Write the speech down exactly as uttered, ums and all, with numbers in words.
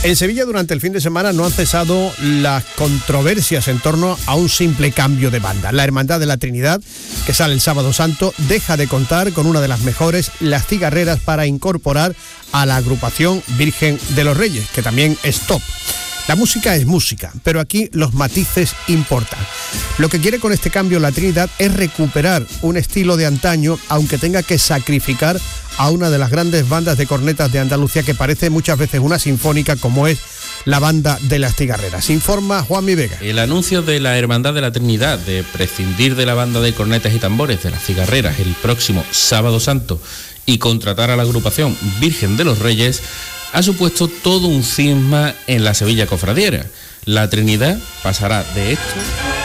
En Sevilla durante el fin de semana no han cesado las controversias en torno a un simple cambio de banda. La Hermandad de la Trinidad, que sale el Sábado Santo, deja de contar con una de las mejores, Las Cigarreras, para incorporar a la agrupación Virgen de los Reyes, que también es top. La música es música, pero aquí los matices importan. Lo que quiere con este cambio la Trinidad es recuperar un estilo de antaño, aunque tenga que sacrificar a una de las grandes bandas de cornetas de Andalucía, que parece muchas veces una sinfónica, como es la banda de Las Cigarreras. Informa Juanmi Vega. El anuncio de la Hermandad de la Trinidad de prescindir de la banda de cornetas y tambores de Las Cigarreras el próximo Sábado Santo y contratar a la agrupación Virgen de los Reyes ha supuesto todo un cisma en la Sevilla cofradiera. La Trinidad pasará de esto